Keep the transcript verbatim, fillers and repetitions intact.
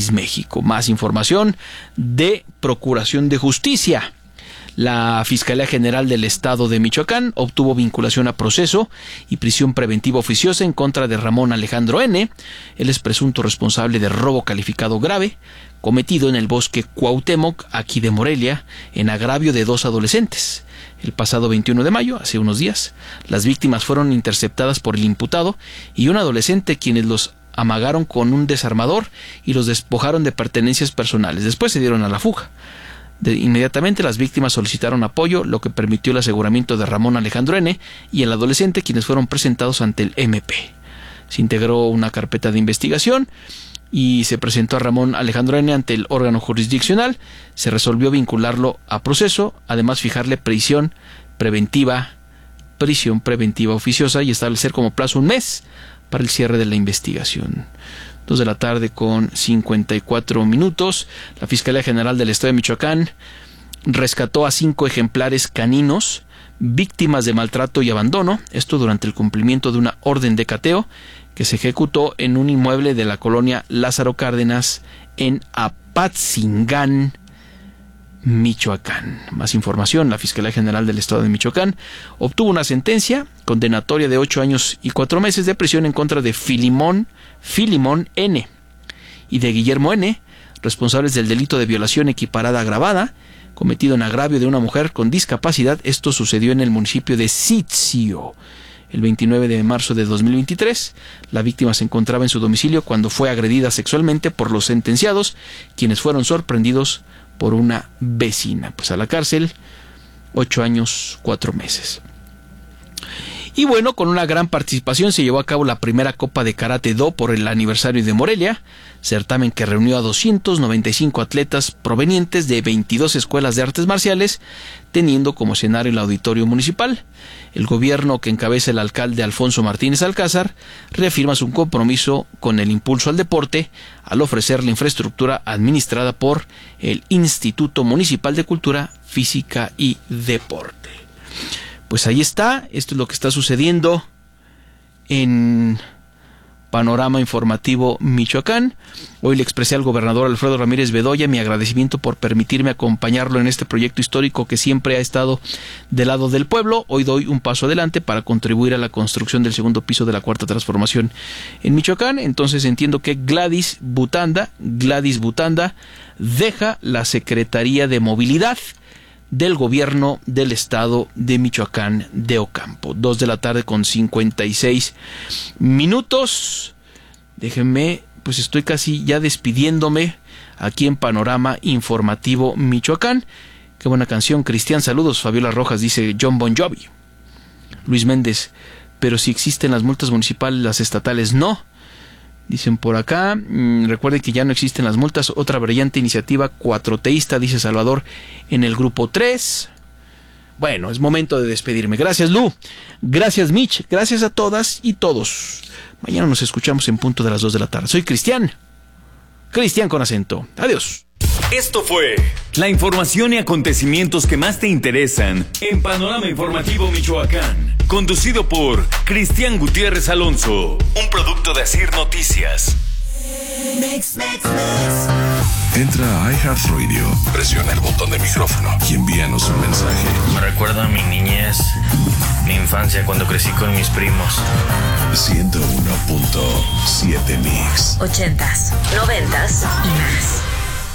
País México. Más información de Procuración de Justicia. La Fiscalía General del Estado de Michoacán obtuvo vinculación a proceso y prisión preventiva oficiosa en contra de Ramón Alejandro N. Él es presunto responsable de robo calificado grave cometido en el bosque Cuauhtémoc, aquí de Morelia, en agravio de dos adolescentes. El pasado veintiuno de mayo, hace unos días, las víctimas fueron interceptadas por el imputado y un adolescente, quienes los amagaron con un desarmador y los despojaron de pertenencias personales. Después se dieron a la fuga. De inmediatamente las víctimas solicitaron apoyo, lo que permitió el aseguramiento de Ramón Alejandro N. y el adolescente, quienes fueron presentados ante el M P. Se integró una carpeta de investigación y se presentó a Ramón Alejandro N. ante el órgano jurisdiccional. Se resolvió vincularlo a proceso, además fijarle prisión preventiva, prisión preventiva oficiosa y establecer como plazo un mes para el cierre de la investigación. Dos de la tarde con cincuenta y cuatro minutos. La Fiscalía General del Estado de Michoacán rescató a cinco ejemplares caninos víctimas de maltrato y abandono, esto durante el cumplimiento de una orden de cateo que se ejecutó en un inmueble de la colonia Lázaro Cárdenas en Apatzingán, Michoacán. Más información. La Fiscalía General del Estado de Michoacán obtuvo una sentencia condenatoria de ocho años y cuatro meses de prisión en contra de Filimón, Filimón N. y de Guillermo N., responsables del delito de violación equiparada agravada, cometido en agravio de una mujer con discapacidad. Esto sucedió en el municipio de Sitzio. El veintinueve de marzo de dos mil veintitrés, la víctima se encontraba en su domicilio cuando fue agredida sexualmente por los sentenciados, quienes fueron sorprendidos por una vecina. Pues a la cárcel, ocho años, cuatro meses. Y bueno, con una gran participación se llevó a cabo la primera Copa de Karate Do por el aniversario de Morelia, certamen que reunió a doscientos noventa y cinco atletas provenientes de veintidós escuelas de artes marciales, teniendo como escenario el auditorio municipal. El gobierno que encabeza el alcalde Alfonso Martínez Alcázar reafirma su compromiso con el impulso al deporte al ofrecer la infraestructura administrada por el Instituto Municipal de Cultura Física y Deporte. Pues ahí está, esto es lo que está sucediendo en Panorama Informativo Michoacán. Hoy le expresé al gobernador Alfredo Ramírez Bedoya mi agradecimiento por permitirme acompañarlo en este proyecto histórico que siempre ha estado del lado del pueblo. Hoy doy un paso adelante para contribuir a la construcción del segundo piso de la Cuarta Transformación en Michoacán. Entonces entiendo que Gladys Butanda, Gladys Butanda deja la Secretaría de Movilidad del gobierno del estado de Michoacán de Ocampo. Dos de la tarde con cincuenta y seis minutos. Déjenme, pues estoy casi ya despidiéndome aquí en Panorama Informativo Michoacán. Qué buena canción, Cristian. Saludos. Fabiola Rojas dice John Bon Jovi. Luis Méndez, pero si existen las multas municipales, las estatales no. Dicen por acá, mmm, recuerden que ya no existen las multas. Otra brillante iniciativa cuatroteísta, dice Salvador, en el grupo tres. Bueno, es momento de despedirme. Gracias, Lu. Gracias, Mitch. Gracias a todas y todos. Mañana nos escuchamos en punto de las dos de la tarde. Soy Cristian. Cristian con acento. Adiós. Esto fue la información y acontecimientos que más te interesan en Panorama Informativo Michoacán, conducido por Cristian Gutiérrez Alonso, un producto de Asir Noticias. Mix, mix, mix. Entra a iHeartRadio, presiona el botón de micrófono y envíanos un mensaje. Me recuerda a mi niñez, mi infancia cuando crecí con mis primos. ciento uno punto siete Mix. Ochentas, noventas y